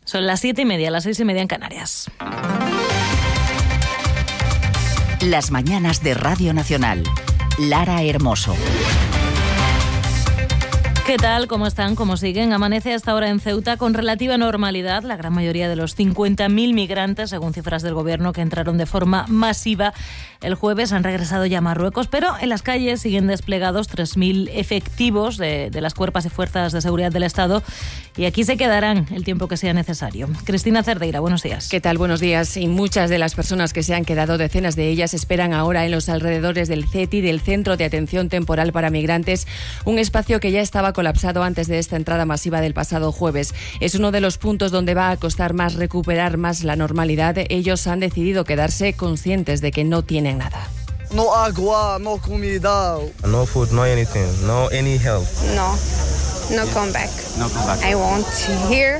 Son las 7:30, las 6:30 en Canarias. Las mañanas de Radio Nacional. Lara Hermoso. ¿Qué tal? ¿Cómo están? ¿Cómo siguen? Amanece hasta ahora en Ceuta con relativa normalidad. La gran mayoría de los 50.000 migrantes, según cifras del Gobierno, que entraron de forma masiva el jueves, han regresado ya a Marruecos, pero en las calles siguen desplegados 3.000 efectivos de las cuerpos y fuerzas de seguridad del Estado, y aquí se quedarán el tiempo que sea necesario. Cristina Cerdeira, buenos días. ¿Qué tal? Buenos días. Y muchas de las personas que se han quedado, decenas de ellas, esperan ahora en los alrededores del CETI, del Centro de Atención Temporal para Migrantes, un espacio que ya estaba colapsado antes de esta entrada masiva del pasado jueves. Es uno de los puntos donde va a costar más recuperar más la normalidad. Ellos han decidido quedarse conscientes de que no tienen nada. No agua, no comida. No food, no anything, no any help. No come back. No come back. I want to hear.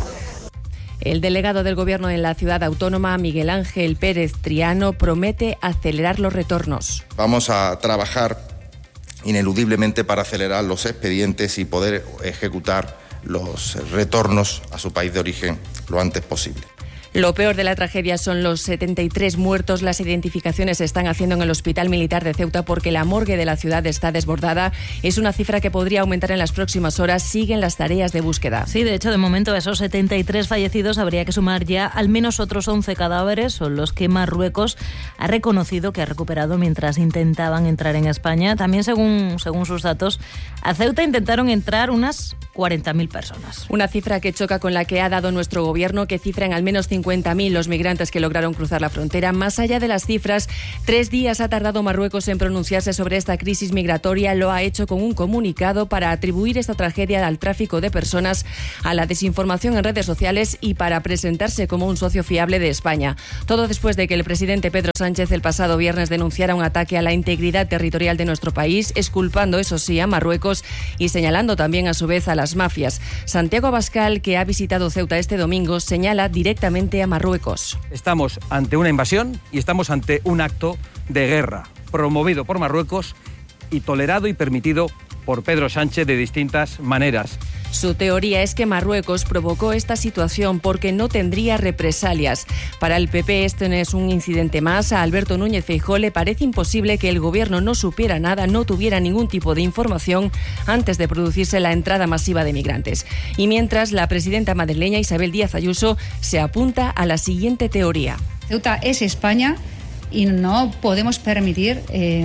El delegado del Gobierno en la ciudad autónoma, Miguel Ángel Pérez Triano, promete acelerar los retornos. Vamos a trabajar ineludiblemente para acelerar los expedientes y poder ejecutar los retornos a su país de origen lo antes posible. Lo peor de la tragedia son los 73 muertos. Las identificaciones se están haciendo en el Hospital Militar de Ceuta porque la morgue de la ciudad está desbordada. Es una cifra que podría aumentar en las próximas horas. Siguen las tareas de búsqueda. Sí, de hecho, de momento a esos 73 fallecidos habría que sumar ya al menos otros 11 cadáveres. Son los que Marruecos ha reconocido que ha recuperado mientras intentaban entrar en España. También, según sus datos, a Ceuta intentaron entrar unas 40.000 personas. Una cifra que choca con la que ha dado nuestro Gobierno, que cifra en al menos 50.000 los migrantes que lograron cruzar la frontera. Más allá de las cifras, 3 días ha tardado Marruecos en pronunciarse sobre esta crisis migratoria. Lo ha hecho con un comunicado para atribuir esta tragedia al tráfico de personas, a la desinformación en redes sociales y para presentarse como un socio fiable de España. Todo después de que el presidente Pedro Sánchez el pasado viernes denunciara un ataque a la integridad territorial de nuestro país, exculpando, eso sí, a Marruecos y señalando también a su vez a las mafias. Santiago Abascal, que ha visitado Ceuta este domingo, señala directamente a Marruecos. Estamos ante una invasión y estamos ante un acto de guerra promovido por Marruecos y tolerado y permitido por Pedro Sánchez de distintas maneras. Su teoría es que Marruecos provocó esta situación porque no tendría represalias. Para el PP este no es un incidente más. A Alberto Núñez Feijóo le parece imposible que el Gobierno no supiera nada, no tuviera ningún tipo de información antes de producirse la entrada masiva de migrantes. Y mientras, la presidenta madrileña Isabel Díaz Ayuso se apunta a la siguiente teoría. Ceuta es España y no podemos permitir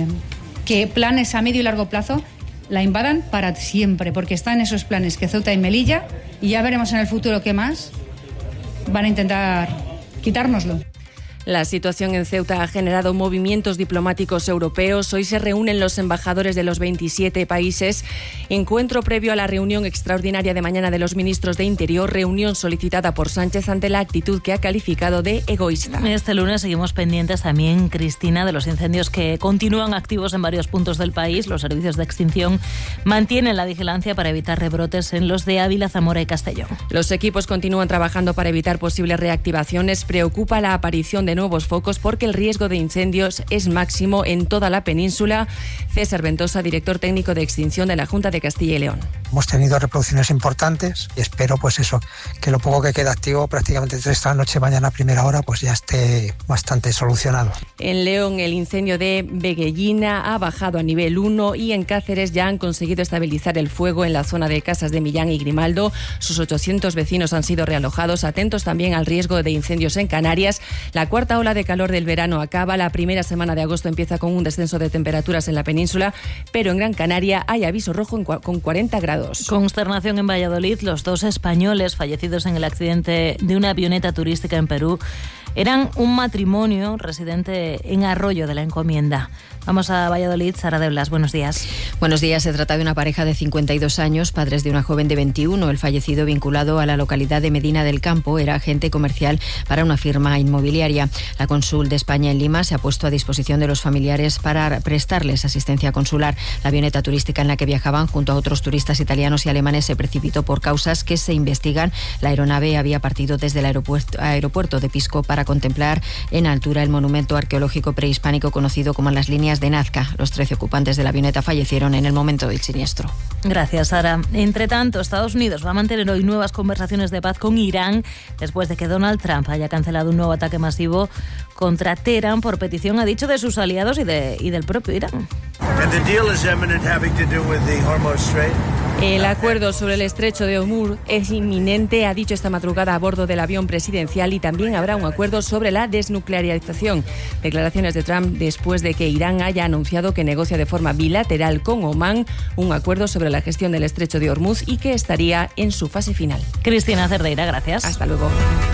que planes a medio y largo plazo la invadan para siempre, porque están esos planes que Ceuta y Melilla, y ya veremos en el futuro qué más van a intentar quitárnoslo. La situación en Ceuta ha generado movimientos diplomáticos europeos. Hoy se reúnen los embajadores de los 27 países. Encuentro previo a la reunión extraordinaria de mañana de los ministros de Interior, reunión solicitada por Sánchez ante la actitud que ha calificado de egoísta. Este lunes seguimos pendientes también, Cristina, de los incendios que continúan activos en varios puntos del país. Los servicios de extinción mantienen la vigilancia para evitar rebrotes en los de Ávila, Zamora y Castellón. Los equipos continúan trabajando para evitar posibles reactivaciones. Preocupa la aparición de nuevos focos porque el riesgo de incendios es máximo en toda la península. César Ventosa, director técnico de extinción de la Junta de Castilla y León. Hemos tenido reproducciones importantes y espero que lo poco que queda activo prácticamente desde esta noche, mañana a primera hora, pues ya esté bastante solucionado. En León el incendio de Beguellina ha bajado a nivel 1 y en Cáceres ya han conseguido estabilizar el fuego en la zona de Casas de Millán y Grimaldo. Sus 800 vecinos han sido realojados. Atentos también al riesgo de incendios en Canarias. La cuarta ola de calor del verano acaba. La primera semana de agosto empieza con un descenso de temperaturas en la península, pero en Gran Canaria hay aviso rojo con 40 grados. Consternación en Valladolid. Los 2 españoles fallecidos en el accidente de una avioneta turística en Perú eran un matrimonio residente en Arroyo de la Encomienda. Vamos a Valladolid. Sara de Blas, buenos días. Buenos días. Se trata de una pareja de 52 años, padres de una joven de 21. El fallecido, vinculado a la localidad de Medina del Campo, era agente comercial para una firma inmobiliaria. La cónsul de España en Lima se ha puesto a disposición de los familiares para prestarles asistencia consular. La avioneta turística en la que viajaban junto a otros turistas italianos y alemanes se precipitó por causas que se investigan. La aeronave había partido desde el aeropuerto de Pisco para para contemplar en altura el monumento arqueológico prehispánico conocido como las líneas de Nazca. Los 13 ocupantes de la avioneta fallecieron en el momento del siniestro. Gracias, Sara. Entre tanto, Estados Unidos va a mantener hoy nuevas conversaciones de paz con Irán después de que Donald Trump haya cancelado un nuevo ataque masivo contra Teherán por petición, ha dicho, de sus aliados y del propio Irán. El acuerdo sobre el estrecho de Hormuz es inminente, ha dicho esta madrugada a bordo del avión presidencial, y también habrá un acuerdo sobre la desnuclearización. Declaraciones de Trump después de que Irán haya anunciado que negocia de forma bilateral con Omán un acuerdo sobre la gestión del estrecho de Hormuz y que estaría en su fase final. Cristina Cerdeira, gracias. Hasta luego.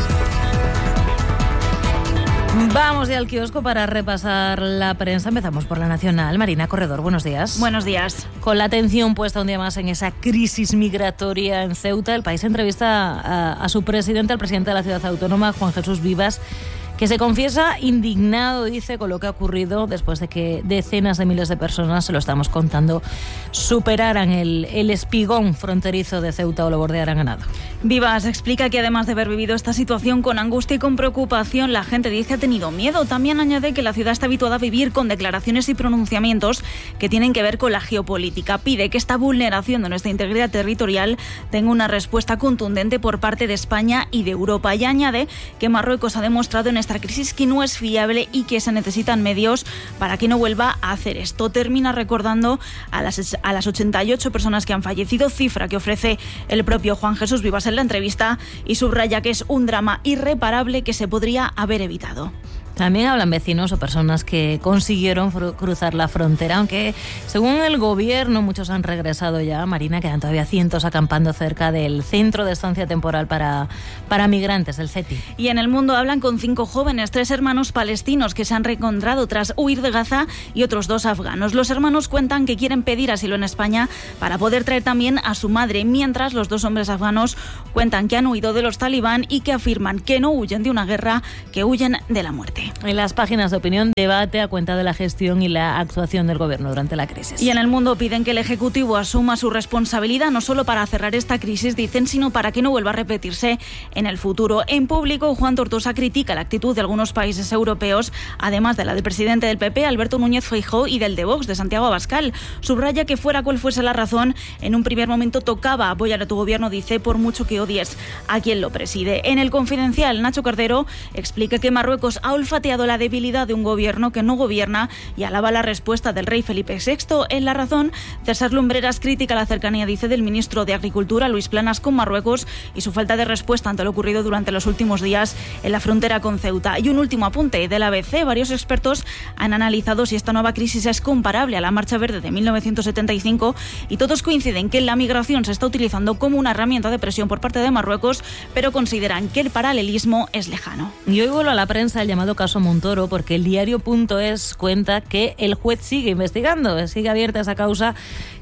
Vamos ya al kiosco para repasar la prensa. Empezamos por La Nacional. Marina Corredor, buenos días. Buenos días. Con la atención puesta un día más en esa crisis migratoria en Ceuta, El País entrevista a su presidente, al presidente de la ciudad autónoma, Juan Jesús Vivas, que se confiesa indignado, dice, con lo que ha ocurrido después de que decenas de miles de personas, se lo estamos contando, superaran el espigón fronterizo de Ceuta o lo bordearan a nado. Vivas explica que además de haber vivido esta situación con angustia y con preocupación, la gente dice ha tenido miedo. También añade que la ciudad está habituada a vivir con declaraciones y pronunciamientos que tienen que ver con la geopolítica. Pide que esta vulneración de nuestra integridad territorial tenga una respuesta contundente por parte de España y de Europa. Y añade que Marruecos ha demostrado en esta crisis que no es fiable y que se necesitan medios para que no vuelva a hacer esto. Termina recordando a las 88 personas que han fallecido, cifra que ofrece el propio Juan Jesús Vivas en la entrevista, y subraya que es un drama irreparable que se podría haber evitado. También hablan vecinos o personas que consiguieron cruzar la frontera, aunque según el gobierno muchos han regresado ya. Marina, quedan todavía cientos acampando cerca del centro de estancia temporal para migrantes, el CETI. Y en El Mundo hablan con 5 jóvenes, 3 hermanos palestinos que se han reencontrado tras huir de Gaza y otros 2 afganos. Los hermanos cuentan que quieren pedir asilo en España para poder traer también a su madre, mientras los 2 hombres afganos cuentan que han huido de los talibán y que afirman que no huyen de una guerra, que huyen de la muerte. En las páginas de opinión, debate a cuenta de la gestión y la actuación del gobierno durante la crisis. Y en El Mundo piden que el Ejecutivo asuma su responsabilidad, no solo para cerrar esta crisis, dicen, sino para que no vuelva a repetirse en el futuro. En Público, Juan Tortosa critica la actitud de algunos países europeos, además de la del presidente del PP, Alberto Núñez Feijóo, y del de Vox, de Santiago Abascal. Subraya que fuera cual fuese la razón, en un primer momento tocaba apoyar a tu gobierno, dice, por mucho que odies a quien lo preside. En El Confidencial, Nacho Cardero explica que Marruecos ha olfateado la debilidad de un gobierno que no gobierna y alaba la respuesta del rey Felipe VI. En La Razón, César Lumbreras critica la cercanía, dice, del ministro de Agricultura, Luis Planas, con Marruecos y su falta de respuesta ante lo ocurrido durante los últimos días en la frontera con Ceuta. Y un último apunte del ABC. Varios expertos han analizado si esta nueva crisis es comparable a la Marcha Verde de 1975 y todos coinciden que la migración se está utilizando como una herramienta de presión por parte de Marruecos, pero consideran que el paralelismo es lejano. Y hoy vuelvo a la prensa el llamado caso Montoro, porque el diario.es cuenta que el juez sigue investigando, sigue abierta esa causa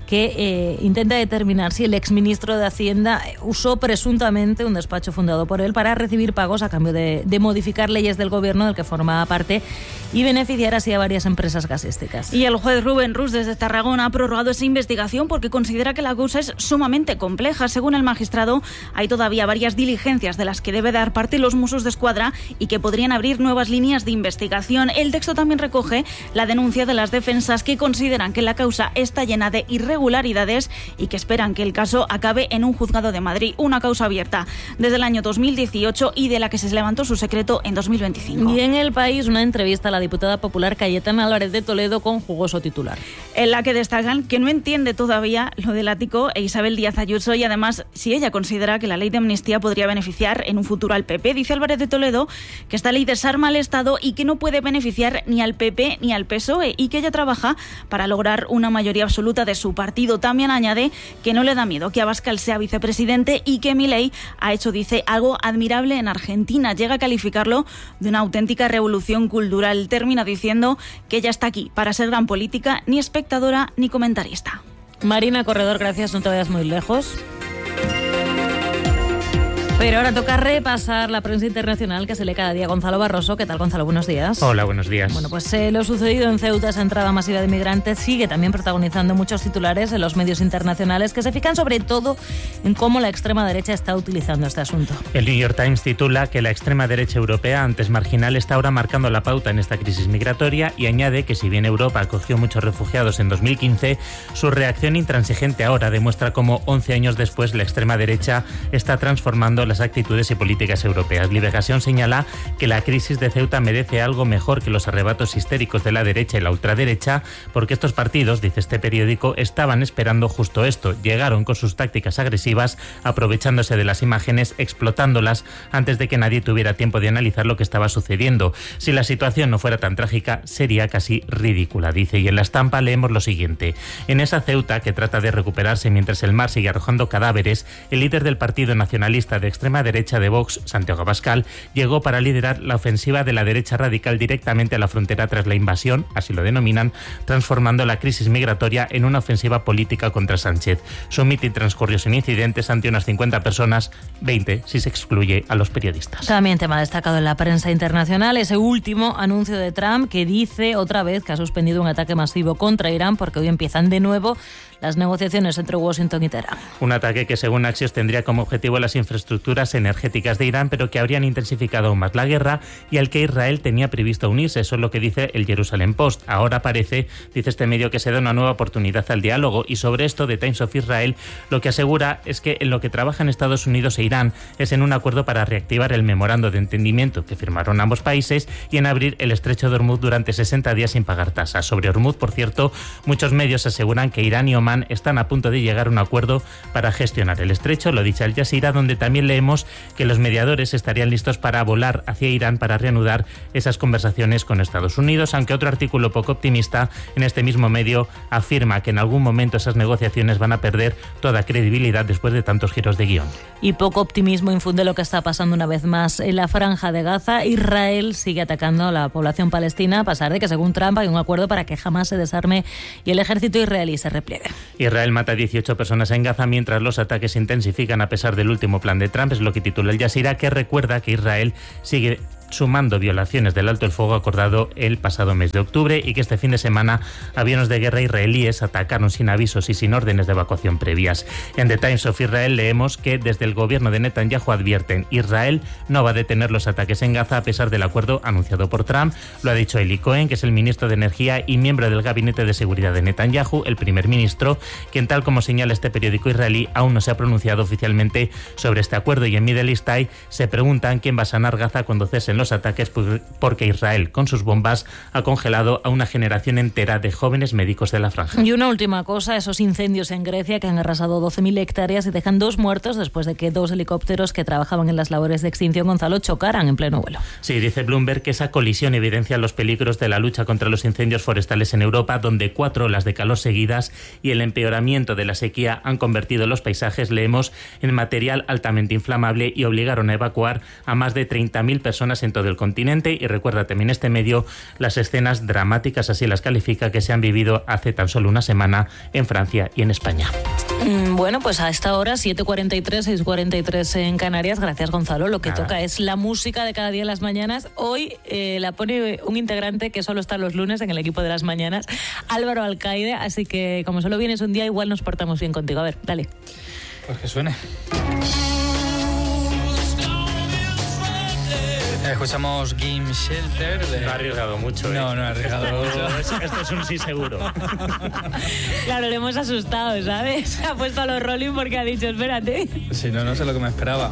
que intenta determinar si el exministro de Hacienda usó presuntamente un despacho fundado por él para recibir pagos a cambio de modificar leyes del gobierno del que formaba parte y beneficiar así a varias empresas gasísticas. Y el juez Rubén Rus desde Tarragona ha prorrogado esa investigación porque considera que la causa es sumamente compleja. Según el magistrado, hay todavía varias diligencias de las que debe dar parte los Mossos d'Esquadra y que podrían abrir nuevas líneas de investigación. El texto también recoge la denuncia de las defensas, que consideran que la causa está llena de irregularidades y que esperan que el caso acabe en un juzgado de Madrid. Una causa abierta desde el año 2018 y de la que se levantó su secreto en 2025. Y en El País, una entrevista a la diputada popular Cayetana Álvarez de Toledo con jugoso titular, en la que destacan que no entiende todavía lo del ático e Isabel Díaz Ayuso, y además si ella considera que la ley de amnistía podría beneficiar en un futuro al PP. Dice Álvarez de Toledo que esta ley desarma al Estado y que no puede beneficiar ni al PP ni al PSOE, y que ella trabaja para lograr una mayoría absoluta de su partido. También añade que no le da miedo que Abascal sea vicepresidente y que Milei ha hecho, dice, algo admirable en Argentina. Llega a calificarlo de una auténtica revolución cultural. Termina diciendo que ella está aquí para ser gran política, ni espectadora ni comentarista. Marina Corredor, gracias, no te vayas muy lejos. Pero ahora toca repasar la prensa internacional que se lee cada día. Gonzalo Barroso, ¿qué tal, Gonzalo? Buenos días. Hola, buenos días. Bueno, pues lo sucedido en Ceuta, esa entrada masiva de inmigrantes, sigue también protagonizando muchos titulares en los medios internacionales que se fijan sobre todo en cómo la extrema derecha está utilizando este asunto. El New York Times titula que la extrema derecha europea, antes marginal, está ahora marcando la pauta en esta crisis migratoria y añade que si bien Europa acogió muchos refugiados en 2015, su reacción intransigente ahora demuestra cómo 11 años después la extrema derecha está transformando las actitudes y políticas europeas. Liberación señala que la crisis de Ceuta merece algo mejor que los arrebatos histéricos de la derecha y la ultraderecha, porque estos partidos, dice este periódico, estaban esperando justo esto. Llegaron con sus tácticas agresivas, aprovechándose de las imágenes, explotándolas antes de que nadie tuviera tiempo de analizar lo que estaba sucediendo. Si la situación no fuera tan trágica, sería casi ridícula, dice. Y en la estampa leemos lo siguiente. En esa Ceuta, que trata de recuperarse mientras el mar sigue arrojando cadáveres, el líder del Partido Nacionalista de extrema derecha de Vox, Santiago Abascal, llegó para liderar la ofensiva de la derecha radical directamente a la frontera tras la invasión, así lo denominan, transformando la crisis migratoria en una ofensiva política contra Sánchez. Su mitin transcurrió sin incidentes ante unas 50 personas, 20 si se excluye a los periodistas. También tema destacado en la prensa internacional, ese último anuncio de Trump que dice otra vez que ha suspendido un ataque masivo contra Irán porque hoy empiezan de nuevo las negociaciones entre Washington y Teherán. Un ataque que según Axios tendría como objetivo las infraestructuras energéticas de Irán, pero que habrían intensificado aún más la guerra y al que Israel tenía previsto unirse. Eso es lo que dice el Jerusalem Post. Ahora parece, dice este medio, que se da una nueva oportunidad al diálogo, y sobre esto The Times of Israel lo que asegura es que en lo que trabajan Estados Unidos e Irán es en un acuerdo para reactivar el memorando de entendimiento que firmaron ambos países y en abrir el estrecho de Hormuz durante 60 días sin pagar tasas. Sobre Hormuz, por cierto, muchos medios aseguran que Irán y Omán están a punto de llegar a un acuerdo para gestionar el estrecho. Lo dice Al Jazeera, donde también leemos que los mediadores estarían listos para volar hacia Irán para reanudar esas conversaciones con Estados Unidos, aunque otro artículo poco optimista en este mismo medio afirma que en algún momento esas negociaciones van a perder toda credibilidad después de tantos giros de guión. Y poco optimismo infunde lo que está pasando una vez más en la Franja de Gaza. Israel sigue atacando a la población palestina a pesar de que, según Trump, hay un acuerdo para que jamás se desarme y el ejército israelí se repliegue. Israel mata a 18 personas en Gaza mientras los ataques se intensifican a pesar del último plan de Trump, es lo que titula Al Jazeera, que recuerda que Israel sigue sumando violaciones del alto el fuego acordado el pasado mes de octubre y que este fin de semana aviones de guerra israelíes atacaron sin avisos y sin órdenes de evacuación previas. En The Times of Israel leemos que desde el gobierno de Netanyahu advierten: Israel no va a detener los ataques en Gaza a pesar del acuerdo anunciado por Trump. Lo ha dicho Eli Cohen, que es el ministro de Energía y miembro del gabinete de seguridad de Netanyahu, el primer ministro, quien, tal como señala este periódico israelí, aún no se ha pronunciado oficialmente sobre este acuerdo. Y en Middle East Eye se preguntan quién va a sanar Gaza cuando cesen los ataques, porque Israel con sus bombas ha congelado a una generación entera de jóvenes médicos de la franja. Y una última cosa, esos incendios en Grecia que han arrasado 12.000 hectáreas y dejan 2 muertos después de que 2 helicópteros que trabajaban en las labores de extinción, Gonzalo, chocaran en pleno vuelo. Sí, dice Bloomberg que esa colisión evidencia los peligros de la lucha contra los incendios forestales en Europa, donde 4 olas de calor seguidas y el empeoramiento de la sequía han convertido los paisajes, leemos, en material altamente inflamable y obligaron a evacuar a más de 30.000 personas en todo el continente. Y recuerda también este medio las escenas dramáticas, así las califica, que se han vivido hace tan solo una semana en Francia y en España. Bueno, pues a esta hora, 7:43, 6:43 en Canarias. Gracias, Gonzalo. Lo que toca es la música de cada día en las mañanas. Hoy la pone un integrante que solo está los lunes en el equipo de las mañanas, Álvaro Alcaide, así que como solo vienes un día, igual nos portamos bien contigo. A ver, dale. Pues que suene. Escuchamos Game Shelter. No ha arriesgado mucho. No ha arriesgado mucho. Esto es un sí seguro. Claro, le hemos asustado, ¿sabes? Se ha puesto a los Rolling porque ha dicho, espérate. Sí, no sé lo que me esperaba.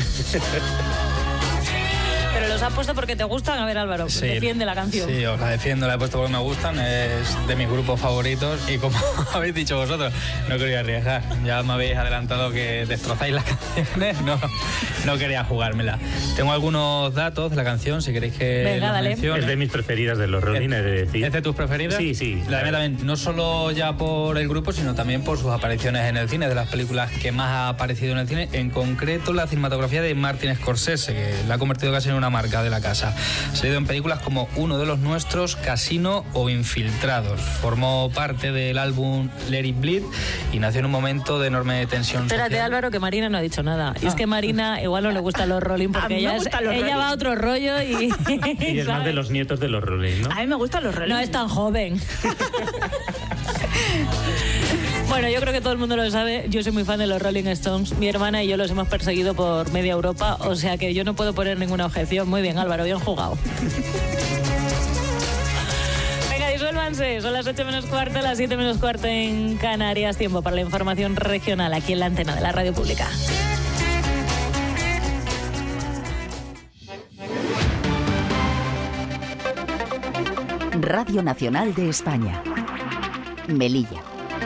Pero los has puesto porque te gustan. A ver, Álvaro, sí, defiende la canción. Sí, os la defiendo, la he puesto porque me gustan. Es de mis grupos favoritos y, como habéis dicho vosotros, no quería arriesgar. Ya me habéis adelantado que destrozáis las canciones. No quería jugármela. Tengo algunos datos de la canción, si queréis que los mencione. Es de mis preferidas de los Rolling, he de decir. ¿Es de tus preferidas? Sí. La mía también, no solo ya por el grupo, sino también por sus apariciones en el cine, de las películas que más ha aparecido en el cine, en concreto la cinematografía de Martin Scorsese, que la ha convertido casi en una marca. cerca de la casa. Ha salido en películas como Uno de los nuestros, Casino o Infiltrados. Formó parte del álbum Let It Bleed y nació en un momento de enorme tensión social. Espérate, Álvaro, que Marina no ha dicho nada. Y es que Marina igual no le gustan los Rolling porque ella va a otro rollo y es más de los nietos de los Rolling, ¿no? A mí me gustan los Rolling. No es tan joven. Bueno, yo creo que todo el mundo lo sabe. Yo soy muy fan de los Rolling Stones. Mi hermana y yo los hemos perseguido por media Europa, o sea que yo no puedo poner ninguna objeción. Muy bien, Álvaro, bien jugado. Venga, disuélvanse. Son las 8 menos cuarto, las 7 menos cuarto en Canarias. Tiempo para la información regional aquí en la antena de la Radio Pública. Radio Nacional de España. Melilla.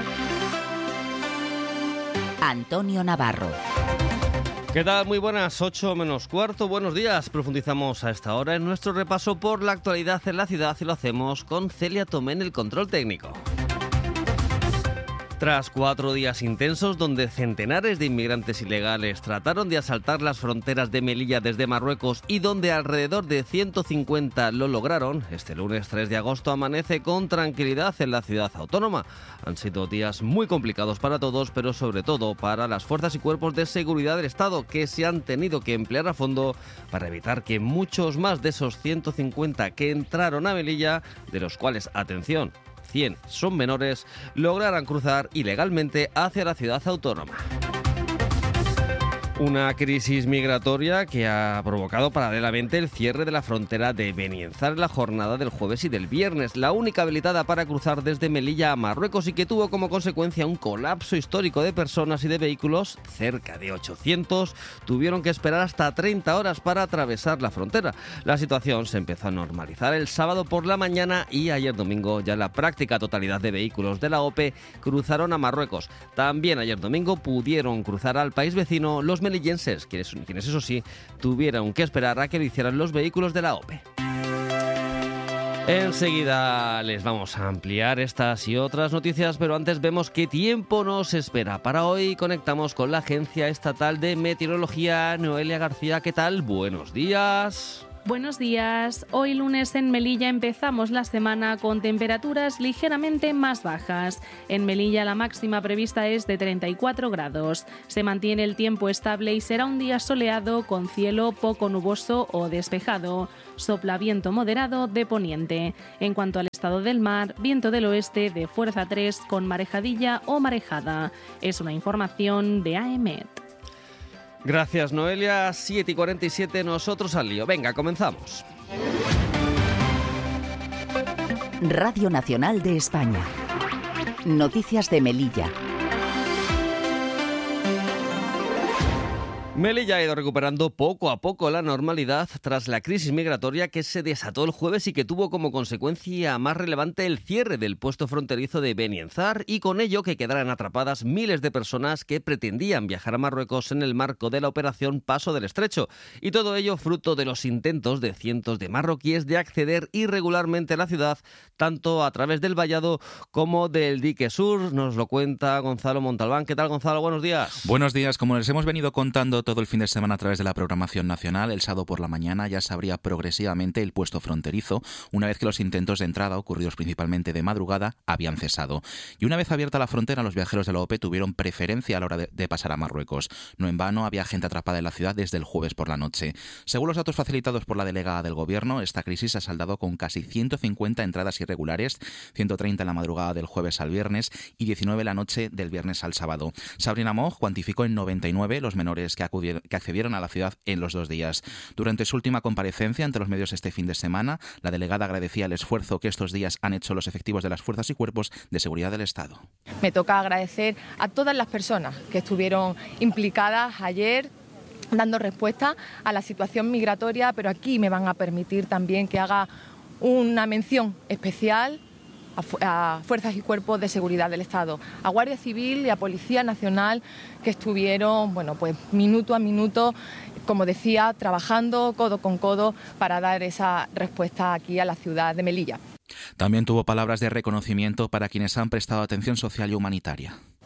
Antonio Navarro. ¿Qué tal? Muy buenas, 8 menos cuarto, buenos días. Profundizamos a esta hora en nuestro repaso por la actualidad en la ciudad y lo hacemos con Celia Tomé en el control técnico. Tras 4 días intensos donde centenares de inmigrantes ilegales trataron de asaltar las fronteras de Melilla desde Marruecos y donde alrededor de 150 lo lograron, este lunes 3 de agosto amanece con tranquilidad en la ciudad autónoma. Han sido días muy complicados para todos, pero sobre todo para las fuerzas y cuerpos de seguridad del Estado que se han tenido que emplear a fondo para evitar que muchos más de esos 150 que entraron a Melilla, de los cuales, atención, 100 son menores, lograran cruzar ilegalmente hacia la ciudad autónoma. Una crisis migratoria que ha provocado paralelamente el cierre de la frontera de Benienzar en la jornada del jueves y del viernes, la única habilitada para cruzar desde Melilla a Marruecos y que tuvo como consecuencia un colapso histórico de personas y de vehículos. Cerca de 800 tuvieron que esperar hasta 30 horas para atravesar la frontera. La situación se empezó a normalizar el sábado por la mañana y ayer domingo ya la práctica totalidad de vehículos de la OPE cruzaron a Marruecos. También ayer domingo pudieron cruzar al país vecino los melillenses, quienes eso sí, tuvieron que esperar a que lo hicieran los vehículos de la OPE. Enseguida les vamos a ampliar estas y otras noticias, pero antes vemos qué tiempo nos espera. Para hoy conectamos con la Agencia Estatal de Meteorología. Noelia García, ¿qué tal? Buenos días. Buenos días. Hoy lunes en Melilla empezamos la semana con temperaturas ligeramente más bajas. En Melilla la máxima prevista es de 34 grados. Se mantiene el tiempo estable y será un día soleado con cielo poco nuboso o despejado. Sopla viento moderado de poniente. En cuanto al estado del mar, viento del oeste de fuerza 3 con marejadilla o marejada. Es una información de AEMET. Gracias, Noelia. 7:47, nosotros al lío. Venga, comenzamos. Radio Nacional de España. Noticias de Melilla. Melilla ha ido recuperando poco a poco la normalidad tras la crisis migratoria que se desató el jueves y que tuvo como consecuencia más relevante el cierre del puesto fronterizo de Benienzar y con ello que quedaran atrapadas miles de personas que pretendían viajar a Marruecos en el marco de la operación Paso del Estrecho. Y todo ello fruto de los intentos de cientos de marroquíes de acceder irregularmente a la ciudad, tanto a través del vallado como del dique sur. Nos lo cuenta Gonzalo Montalbán. ¿Qué tal, Gonzalo? Buenos días. Buenos días. Como les hemos venido contando todo el fin de semana a través de la programación nacional, el sábado por la mañana ya se abría progresivamente el puesto fronterizo, una vez que los intentos de entrada, ocurridos principalmente de madrugada, habían cesado. Y una vez abierta la frontera, los viajeros de la OPE tuvieron preferencia a la hora de pasar a Marruecos. No en vano, había gente atrapada en la ciudad desde el jueves por la noche. Según los datos facilitados por la delegada del Gobierno, esta crisis se ha saldado con casi 150 entradas irregulares, 130 en la madrugada del jueves al viernes y 19 la noche del viernes al sábado. Sabrina Moj cuantificó en 99 los menores que accedieron a la ciudad en los 2 días. Durante su última comparecencia ante los medios este fin de semana, la delegada agradecía el esfuerzo que estos días han hecho los efectivos de las fuerzas y cuerpos de seguridad del Estado. Me toca agradecer a todas las personas que estuvieron implicadas ayer dando respuesta a la situación migratoria, pero aquí me van a permitir también que haga una mención especial a fuerzas y cuerpos de seguridad del Estado, a Guardia Civil y a Policía Nacional, que estuvieron, pues minuto a minuto, como decía, trabajando codo con codo para dar esa respuesta aquí a la ciudad de Melilla. También tuvo palabras de reconocimiento para quienes han prestado atención social y humanitaria.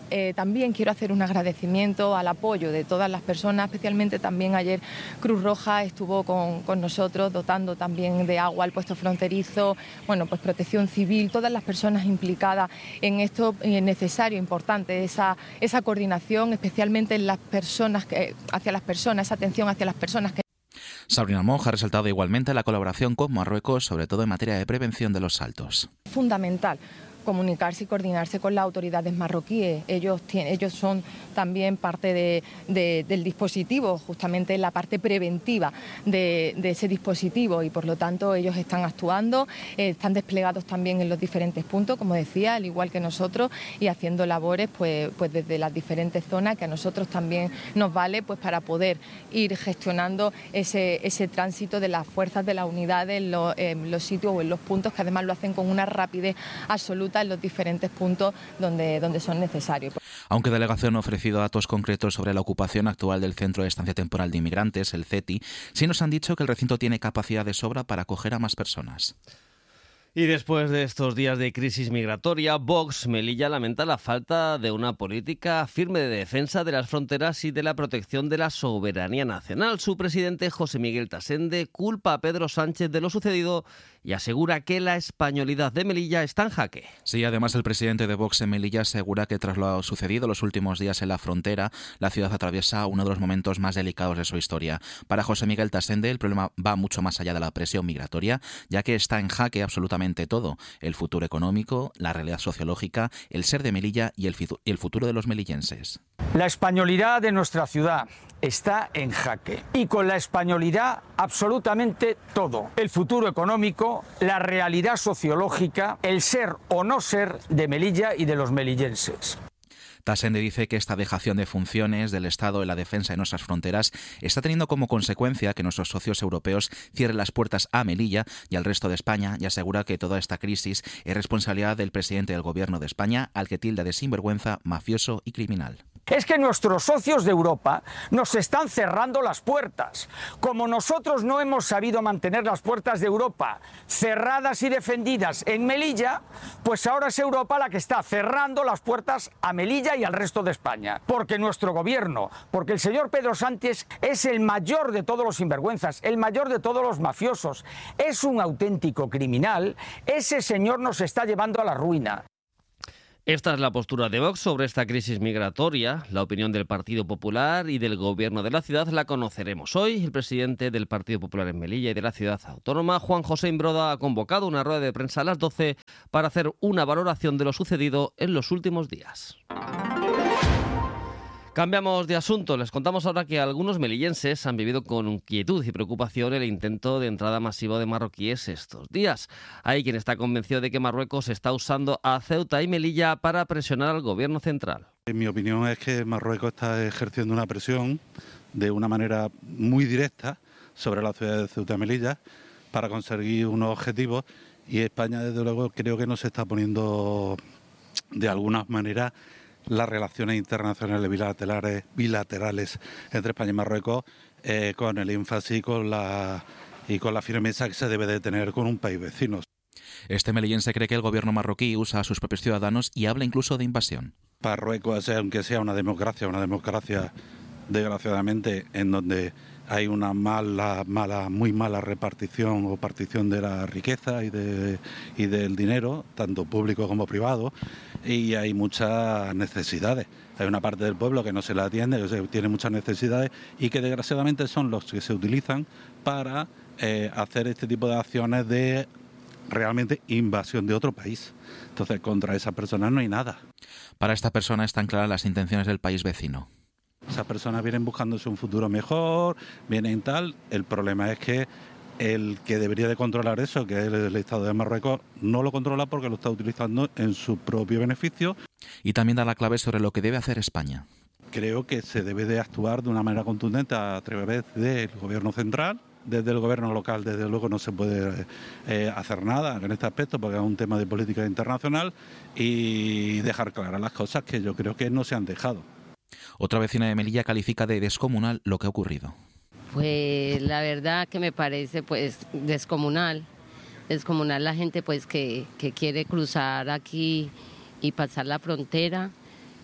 también quiero hacer un agradecimiento al apoyo de todas las personas, especialmente también ayer Cruz Roja estuvo con nosotros dotando también de agua al puesto fronterizo, bueno, pues Protección Civil, todas las personas implicadas en esto. Es necesario, importante esa coordinación, especialmente en las personas, hacia las personas, esa atención hacia las personas que... Sabrina Monge ha resaltado igualmente la colaboración con Marruecos, sobre todo en materia de prevención de los saltos. Fundamental comunicarse y coordinarse con las autoridades marroquíes. Ellos son también parte del dispositivo, justamente la parte preventiva de ese dispositivo, y por lo tanto ellos están actuando, están desplegados también en los diferentes puntos, como decía, al igual que nosotros, y haciendo labores pues desde las diferentes zonas, que a nosotros también nos vale pues para poder ir gestionando ese tránsito de las fuerzas de la unidad en los sitios o en los puntos, que además lo hacen con una rapidez absoluta en los diferentes puntos donde son necesarios. Aunque delegación ha ofrecido datos concretos sobre la ocupación actual del Centro de Estancia Temporal de Inmigrantes, el CETI, sí nos han dicho que el recinto tiene capacidad de sobra para acoger a más personas. Y después de estos días de crisis migratoria, Vox Melilla lamenta la falta de una política firme de defensa de las fronteras y de la protección de la soberanía nacional. Su presidente, José Miguel Tasende, culpa a Pedro Sánchez de lo sucedido y asegura que la españolidad de Melilla está en jaque. Sí, además el presidente de Vox en Melilla asegura que tras lo sucedido los últimos días en la frontera, la ciudad atraviesa uno de los momentos más delicados de su historia. Para José Miguel Tasende, el problema va mucho más allá de la presión migratoria, ya que está en jaque absolutamente todo: el futuro económico, la realidad sociológica, el ser de Melilla y el futuro de los melillenses. La españolidad de nuestra ciudad está en jaque, y con la españolidad absolutamente todo: el futuro económico, la realidad sociológica, el ser o no ser de Melilla y de los melillenses. Tasende dice que esta dejación de funciones del Estado en la defensa de nuestras fronteras está teniendo como consecuencia que nuestros socios europeos cierren las puertas a Melilla y al resto de España, y asegura que toda esta crisis es responsabilidad del presidente del Gobierno de España, al que tilda de sinvergüenza, mafioso y criminal. Es que nuestros socios de Europa nos están cerrando las puertas. Como nosotros no hemos sabido mantener las puertas de Europa cerradas y defendidas en Melilla, pues ahora es Europa la que está cerrando las puertas a Melilla y al resto de España. Porque nuestro gobierno, porque el señor Pedro Sánchez es el mayor de todos los sinvergüenzas, el mayor de todos los mafiosos, es un auténtico criminal. Ese señor nos está llevando a la ruina. Esta es la postura de Vox sobre esta crisis migratoria. La opinión del Partido Popular y del Gobierno de la ciudad la conoceremos hoy. El presidente del Partido Popular en Melilla y de la ciudad autónoma, Juan José Imbroda, ha convocado una rueda de prensa a las 12 para hacer una valoración de lo sucedido en los últimos días. Cambiamos de asunto. Les contamos ahora que algunos melillenses han vivido con inquietud y preocupación el intento de entrada masiva de marroquíes estos días. Hay quien está convencido de que Marruecos está usando a Ceuta y Melilla para presionar al gobierno central. Mi opinión es que Marruecos está ejerciendo una presión de una manera muy directa sobre la ciudad de Ceuta y Melilla para conseguir unos objetivos, y España, desde luego, creo que no se está poniendo de alguna manera las relaciones internacionales bilaterales entre España y Marruecos con el énfasis y con la firmeza que se debe de tener con un país vecino. Este melillense cree que el gobierno marroquí usa a sus propios ciudadanos y habla incluso de invasión. Marruecos, aunque sea una democracia desgraciadamente en donde hay una muy mala repartición o partición de la riqueza y del dinero, tanto público como privado, y hay muchas necesidades. Hay una parte del pueblo que no se la atiende, que tiene muchas necesidades y que desgraciadamente son los que se utilizan para hacer este tipo de acciones de realmente invasión de otro país. Entonces, contra esas personas no hay nada. Para esta persona están claras las intenciones del país vecino. Esas personas vienen buscándose un futuro mejor, vienen tal. El problema es que el que debería de controlar eso, que es el Estado de Marruecos, no lo controla porque lo está utilizando en su propio beneficio. Y también da la clave sobre lo que debe hacer España. Creo que se debe de actuar de una manera contundente a través del gobierno central. Desde el gobierno local, desde luego, no se puede hacer nada en este aspecto porque es un tema de política internacional, y dejar claras las cosas que yo creo que no se han dejado. Otra vecina de Melilla califica de descomunal lo que ha ocurrido. Pues la verdad que me parece pues descomunal la gente pues que quiere cruzar aquí y pasar la frontera,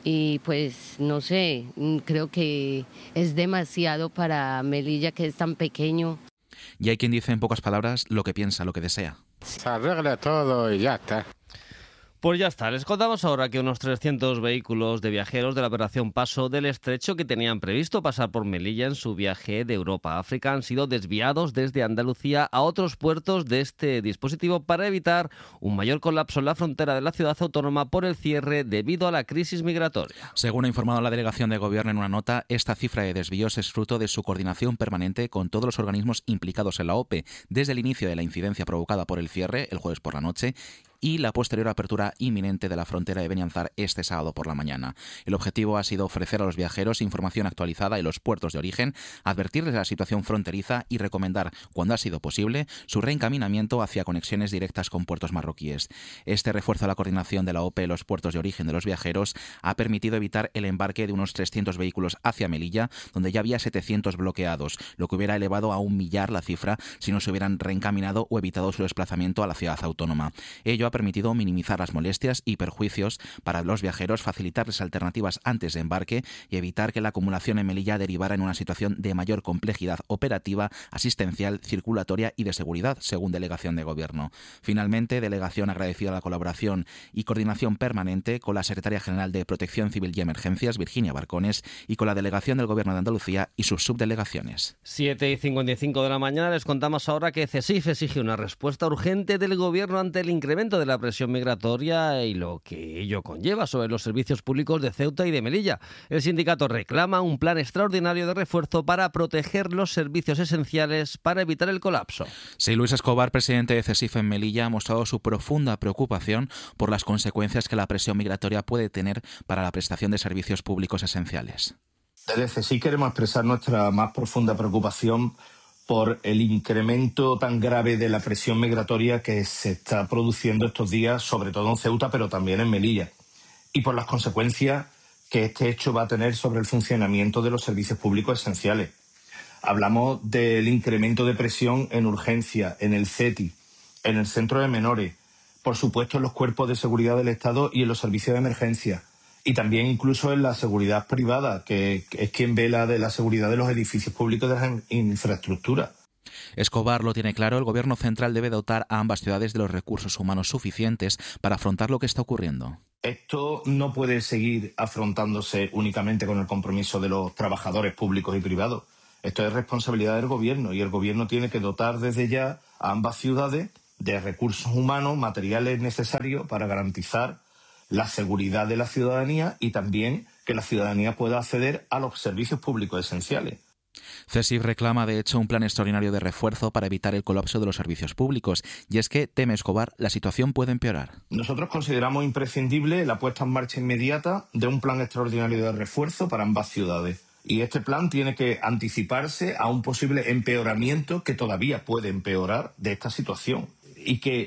Y pues no sé, creo que es demasiado para Melilla, que es tan pequeño. Y hay quien dice en pocas palabras lo que piensa, lo que desea. Se arregla todo y ya está. Pues ya está, les contamos ahora que unos 300 vehículos de viajeros de la operación Paso del Estrecho que tenían previsto pasar por Melilla en su viaje de Europa a África han sido desviados desde Andalucía a otros puertos de este dispositivo para evitar un mayor colapso en la frontera de la ciudad autónoma por el cierre debido a la crisis migratoria. Según ha informado la Delegación de Gobierno en una nota, esta cifra de desvíos es fruto de su coordinación permanente con todos los organismos implicados en la OPE desde el inicio de la incidencia provocada por el cierre el jueves por la noche y la posterior apertura inminente de la frontera de Benianzar este sábado por la mañana. El objetivo ha sido ofrecer a los viajeros información actualizada en los puertos de origen, advertirles de la situación fronteriza y recomendar, cuando ha sido posible, su reencaminamiento hacia conexiones directas con puertos marroquíes. Este refuerzo de la coordinación de la OPE en los puertos de origen de los viajeros ha permitido evitar el embarque de unos 300 vehículos hacia Melilla, donde ya había 700 bloqueados, lo que hubiera elevado a 1 millar la cifra si no se hubieran reencaminado o evitado su desplazamiento a la ciudad autónoma. Ello ha permitido minimizar las molestias y perjuicios para los viajeros, facilitarles alternativas antes de embarque y evitar que la acumulación en Melilla derivara en una situación de mayor complejidad operativa, asistencial, circulatoria y de seguridad, según Delegación de Gobierno. Finalmente, Delegación agradecida la colaboración y coordinación permanente con la Secretaria General de Protección Civil y Emergencias, Virginia Barcones, y con la Delegación del Gobierno de Andalucía y sus subdelegaciones. 7:55 de la mañana, les contamos ahora que CESIF exige una respuesta urgente del Gobierno ante el incremento de la presión migratoria y lo que ello conlleva sobre los servicios públicos de Ceuta y de Melilla. El sindicato reclama un plan extraordinario de refuerzo para proteger los servicios esenciales para evitar el colapso. Sí, Luis Escobar, presidente de CESIF en Melilla, ha mostrado su profunda preocupación por las consecuencias que la presión migratoria puede tener para la prestación de servicios públicos esenciales. Desde CESIF queremos expresar nuestra más profunda preocupación por el incremento tan grave de la presión migratoria que se está produciendo estos días, sobre todo en Ceuta, pero también en Melilla, y por las consecuencias que este hecho va a tener sobre el funcionamiento de los servicios públicos esenciales. Hablamos del incremento de presión en urgencia, en el CETI, en el centro de menores, por supuesto en los cuerpos de seguridad del Estado y en los servicios de emergencia, y también incluso en la seguridad privada, que es quien vela de la seguridad de los edificios públicos de las infraestructuras. Escobar lo tiene claro, el Gobierno central debe dotar a ambas ciudades de los recursos humanos suficientes para afrontar lo que está ocurriendo. Esto no puede seguir afrontándose únicamente con el compromiso de los trabajadores públicos y privados. Esto es responsabilidad del Gobierno y el Gobierno tiene que dotar desde ya a ambas ciudades de recursos humanos, materiales necesarios para garantizar la seguridad de la ciudadanía y también que la ciudadanía pueda acceder a los servicios públicos esenciales. CESIF reclama, de hecho, un plan extraordinario de refuerzo para evitar el colapso de los servicios públicos. Y es que, teme Escobar, la situación puede empeorar. Nosotros consideramos imprescindible la puesta en marcha inmediata de un plan extraordinario de refuerzo para ambas ciudades. Y este plan tiene que anticiparse a un posible empeoramiento que todavía puede empeorar de esta situación. Y que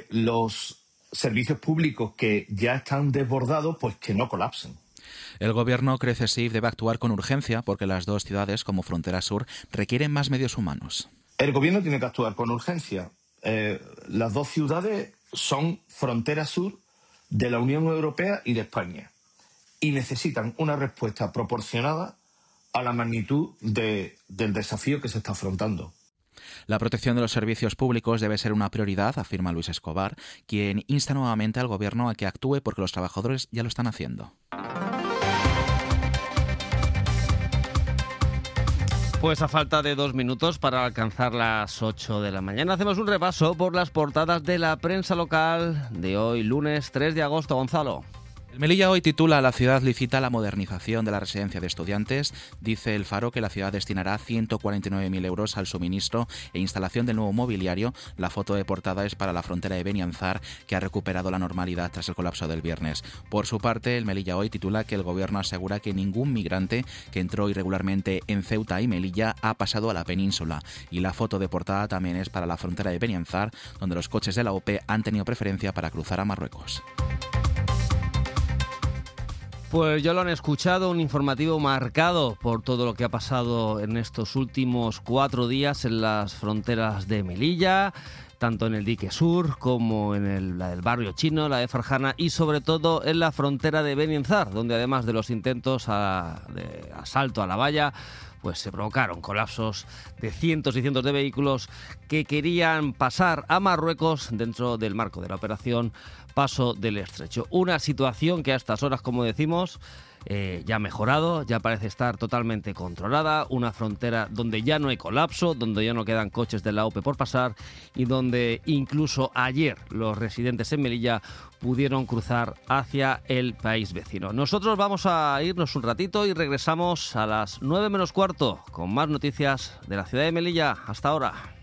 los servicios públicos que ya están desbordados, pues que no colapsen. El Gobierno cree CESIF debe actuar con urgencia porque las dos ciudades, como frontera sur, requieren más medios humanos. El Gobierno tiene que actuar con urgencia. Las dos ciudades son frontera sur de la Unión Europea y de España y necesitan una respuesta proporcionada a la magnitud del desafío que se está afrontando. La protección de los servicios públicos debe ser una prioridad, afirma Luis Escobar, quien insta nuevamente al Gobierno a que actúe porque los trabajadores ya lo están haciendo. Pues a falta de 2 minutos para alcanzar las 8 de la mañana, hacemos un repaso por las portadas de la prensa local de hoy, lunes 3 de agosto. Gonzalo. El Melilla hoy titula La ciudad licita la modernización de la residencia de estudiantes. Dice El Faro que la ciudad destinará 149.000 euros al suministro e instalación del nuevo mobiliario. La foto de portada es para la frontera de Benianzar, que ha recuperado la normalidad tras el colapso del viernes. Por su parte, el Melilla hoy titula que el Gobierno asegura que ningún migrante que entró irregularmente en Ceuta y Melilla ha pasado a la península. Y la foto de portada también es para la frontera de Benianzar, donde los coches de la OPE han tenido preferencia para cruzar a Marruecos. Pues ya lo han escuchado, un informativo marcado por todo lo que ha pasado en estos últimos 4 días en las fronteras de Melilla, tanto en el dique sur como en la del barrio chino, la de Farjana y sobre todo en la frontera de Benienzar, donde además de los intentos de asalto a la valla, pues se provocaron colapsos de cientos y cientos de vehículos que querían pasar a Marruecos dentro del marco de la operación Paso del Estrecho. Una situación que a estas horas, como decimos, ya ha mejorado, ya parece estar totalmente controlada, una frontera donde ya no hay colapso, donde ya no quedan coches de la OPE por pasar y donde incluso ayer los residentes en Melilla pudieron cruzar hacia el país vecino. Nosotros vamos a irnos un ratito y regresamos a las 9 menos cuarto con más noticias de la ciudad de Melilla. Hasta ahora.